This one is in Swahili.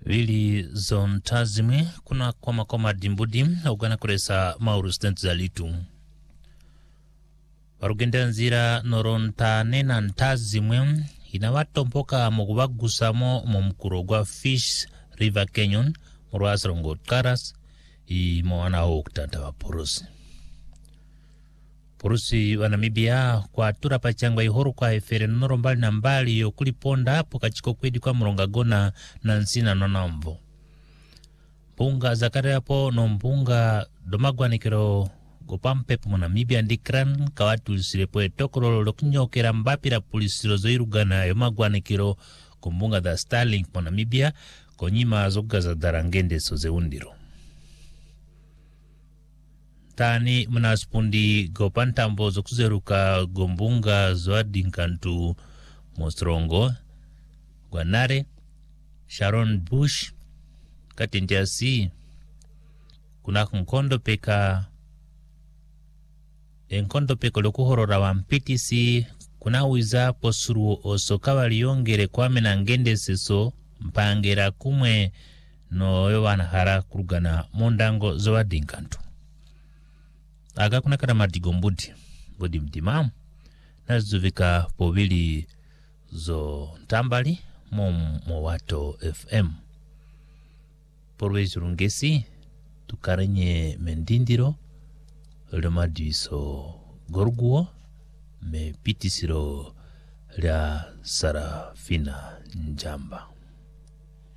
Vili zontazime kuna kwa makoma dimbudi ugana kuresa mauru stent za litu. Barugenda nzira noronta nena ntazimwe inawatompoka mugubagusamo mu mukuro gwa Fish River Canyon murwasrongo Karas mwana okutanta wa Purusi wa Namibia kwa tura pachangwa ihoru kwa efere noro mbali na mbali yokuliponda hapo kachiko kwedi kwa mrongagona na nsina nonamvo. Mpunga zakari hapo no mpunga domagwa nikero gopampepo mu Namibia ndikran kawatu usirepo etokoro lokinyokera mbapira polisi rozoirugana yomagwa nikero kumbunga da Starlink mu Namibia konyima zoga za darangende sozeundiro. Tani mnaspundi gopantambo zokuzeruka gombunga zoadinkantu Mostrongo Gwanare Sharon Bush katinjasi kuna nkondo peka lokuhorora wa mpitisi kuna wiza posuru osokawa liyongere kwa mena ngende seso mpangera kumwe no yowana hara kurugana mondango zoadinkantu. Aga kuna kada madigombudi bodi mtimamu nazuvika povili zo tambali mo wato FM porwezi rungesi tukarenye mendindiro lemadiso gorguo me pitisiro la Sarafina Njamba.